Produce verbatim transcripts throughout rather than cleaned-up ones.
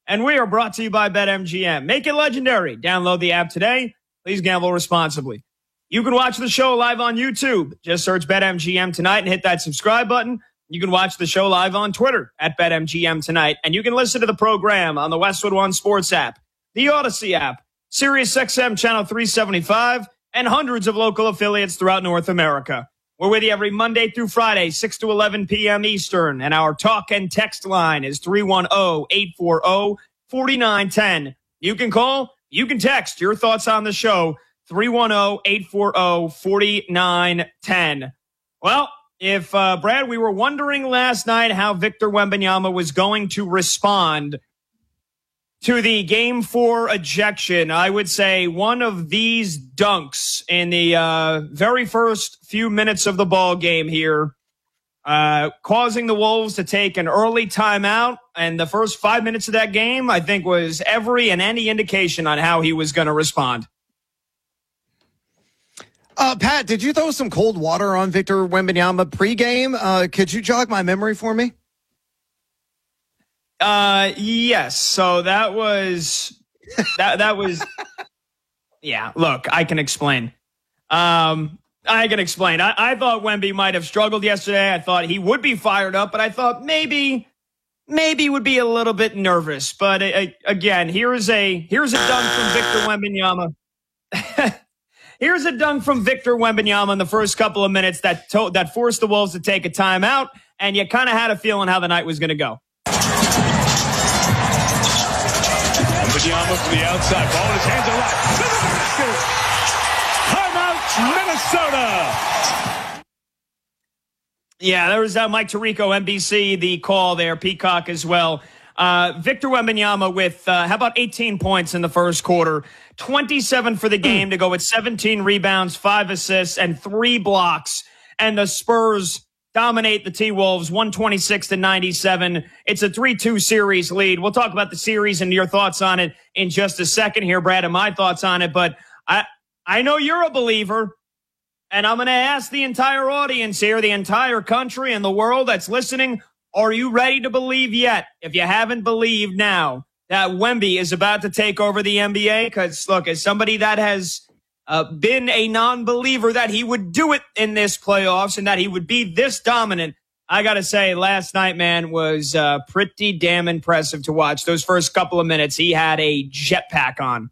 And we are brought to you by BetMGM. Make it legendary. Download the app today. Please gamble responsibly. You can watch the show live on YouTube. Just search BetMGM tonight and hit that subscribe button. You can watch the show live on Twitter at BetMGM tonight. And you can listen to the program on the Westwood One Sports app, the Odyssey app, SiriusXM Channel three seventy-five, and hundreds of local affiliates throughout North America. We're with you every Monday through Friday, six to eleven p.m. Eastern. And our talk and text line is three one zero, eight four zero, four nine one zero. You can call, you can text your thoughts on the show, three one zero, eight four zero, four nine one zero. Well, if, uh, Brad, we were wondering last night how Victor Wembanyama was going to respond to the game four ejection, I would say one of these dunks in the uh, very first few minutes of the ball game here, uh, causing the Wolves to take an early timeout. And the first five minutes of that game, I think, was every and any indication on how he was going to respond. Uh, Pat, did you throw some cold water on Victor Wembanyama pregame? Uh, could you jog my memory for me? Uh, yes. So that was, that, that was, yeah, look, I can explain. Um, I can explain. I, I thought Wemby might have struggled yesterday. I thought he would be fired up, but I thought maybe, maybe would be a little bit nervous. But uh, again, here's a, here's a dunk from Victor Wembanyama. Here's a dunk from Victor Wembanyama in the first couple of minutes that to- that forced the Wolves to take a timeout, and you kind of had a feeling how the night was going to go. Wembanyama from the outside, ball in his hands are right. Timeout, Minnesota. Yeah, there was uh, Mike Tirico, N B C, the call there, Peacock as well. Uh, Victor Wembanyama with, uh, how about eighteen points in the first quarter, twenty-seven for the game to go with seventeen rebounds, five assists, and three blocks. And the Spurs dominate the T-Wolves, one twenty-six to ninety-seven. It's a three two series lead. We'll talk about the series and your thoughts on it in just a second here, Brad, and my thoughts on it. But I, I know you're a believer, and I'm going to ask the entire audience here, the entire country and the world that's listening, are you ready to believe yet? If you haven't believed now that Wemby is about to take over the N B A, because, look, as somebody that has uh, been a non-believer that he would do it in this playoffs and that he would be this dominant, I got to say, last night, man, was uh, pretty damn impressive to watch. Those first couple of minutes, he had a jetpack on.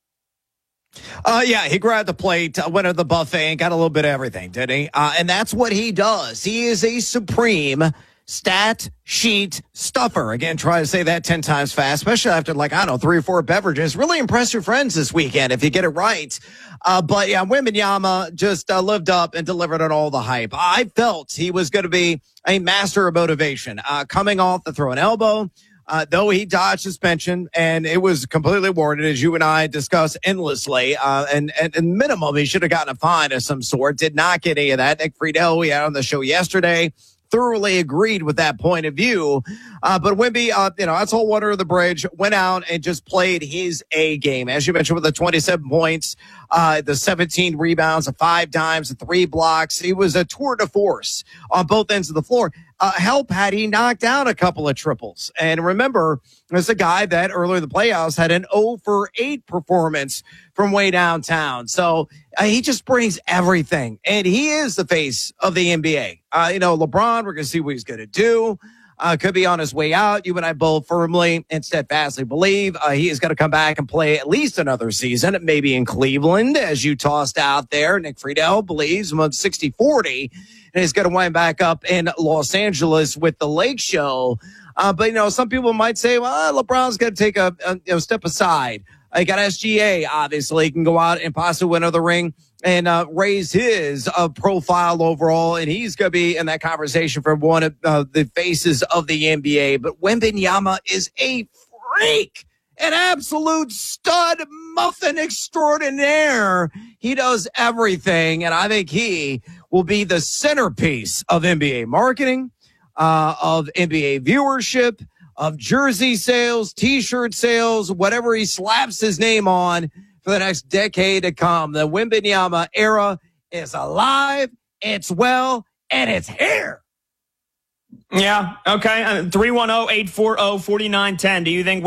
Uh, yeah, he grabbed the plate, uh, went to the buffet, and got a little bit of everything, didn't he? Uh, and that's what he does. He is a supreme stat sheet stuffer. Again, try to say that ten times fast, especially after, like, I don't know, three or four beverages. Really impress your friends this weekend if you get it right. Uh, but, yeah, Wembanyama just uh, lived up and delivered on all the hype. I felt he was going to be a master of motivation. Uh, coming off the throw and elbow, uh, though he dodged suspension, and it was completely warranted, as you and I discussed endlessly. Uh, and, and, and minimum, he should have gotten a fine of some sort. Did not get any of that. Nick Friedel, we had on the show yesterday, thoroughly agreed with that point of view. Uh, but Wemby, uh, you know, that's all water of the bridge, went out and just played his A game. As you mentioned, with the twenty-seven points, uh, the seventeen rebounds, the five dimes, the three blocks. He was a tour de force on both ends of the floor. Uh, help had he knocked down a couple of triples. And remember, there's a guy that earlier in the playoffs had an zero for eight performance from way downtown. So uh, he just brings everything. And he is the face of the N B A. Uh, you know, LeBron, we're going to see what he's going to do. Uh, could be on his way out. You and I both firmly and steadfastly believe uh, he is going to come back and play at least another season, maybe in Cleveland, as you tossed out there. Nick Friedel believes sixty forty, and he's going to wind back up in Los Angeles with the Lake Show. Uh, but, you know, some people might say, well, LeBron's going to take a, a you know, step aside. I got S G A, obviously. He can go out and possibly win another ring and uh, raise his uh, profile overall, and he's going to be in that conversation for one of uh, the faces of the N B A. But Wembanyama is a freak, an absolute stud muffin extraordinaire. He does everything, and I think he will be the centerpiece of N B A marketing, uh, of N B A viewership, of jersey sales, T-shirt sales, whatever he slaps his name on for the next decade to come. The Wembanyama era is alive, it's well, and it's here. Yeah, okay. three one zero, eight four zero, four nine one zero. Do you think